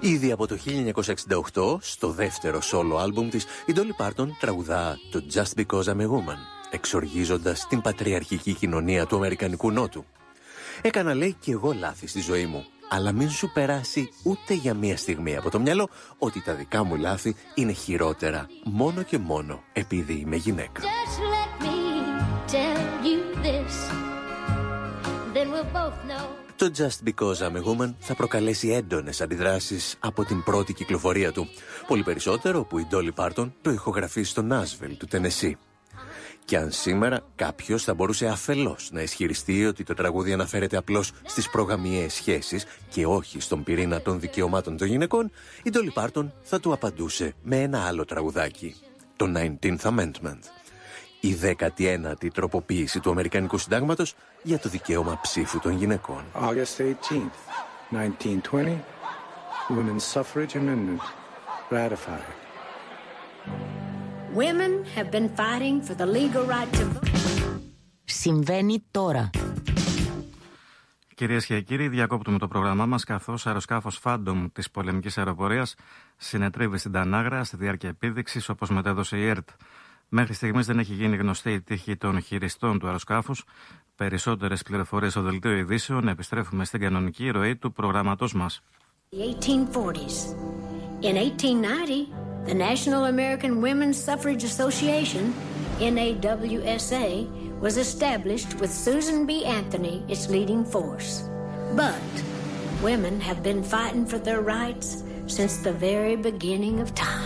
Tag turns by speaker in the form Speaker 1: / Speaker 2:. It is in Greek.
Speaker 1: Ήδη από το 1968, στο δεύτερο solo άλμπουμ της, η Dolly Parton τραγουδά το Just Because I'm a Woman, εξοργίζοντας την πατριαρχική κοινωνία του Αμερικανικού Νότου. «Έκανα, λέει, και εγώ λάθη στη ζωή μου, αλλά μην σου περάσει ούτε για μία στιγμή από το μυαλό ότι τα δικά μου λάθη είναι χειρότερα μόνο και μόνο επειδή είμαι γυναίκα». Το Just Because I'm a Woman θα προκαλέσει έντονες αντιδράσεις από την πρώτη κυκλοφορία του. Πολύ περισσότερο που η Dolly Parton το ηχογραφεί στο Νάσβιλ του Τενεσί. Και αν σήμερα κάποιος θα μπορούσε αφελώς να ισχυριστεί ότι το τραγούδι αναφέρεται απλώς στις προγαμιαίες σχέσεις και όχι στον πυρήνα των δικαιωμάτων των γυναικών, η Dolly Parton θα του απαντούσε με ένα άλλο τραγουδάκι, το 19th Amendment. Η 19η τροποποίηση του Αμερικανικού Συντάγματος για το δικαίωμα ψήφου των γυναικών.
Speaker 2: August 18th, 1920, Women's Suffrage Amendment ratified.
Speaker 3: Women have been fighting for the legal right to vote.
Speaker 4: Συμβαίνει τώρα.
Speaker 5: Κυρίες και κύριοι, διακόπτουμε το πρόγραμμά μας καθώς αεροσκάφος Phantom της πολεμικής αεροπορίας συνετρίβει στην Τανάγρα στη διάρκεια επίδειξης, όπως μετέδωσε η ΕΡΤ. Μέχρι στιγμής δεν έχει γίνει γνωστή η τύχη των χειριστών του αεροσκάφους. Περισσότερες πληροφορίες στο δελτίο ειδήσεων. Επιστρέφουμε στην κανονική ροή του προγράμματός μας.
Speaker 3: In 1890, the National American Women's Suffrage Association, NAWSA, was established with Susan B. Anthony its leading force. But women have been fighting for their rights since the very beginning of time.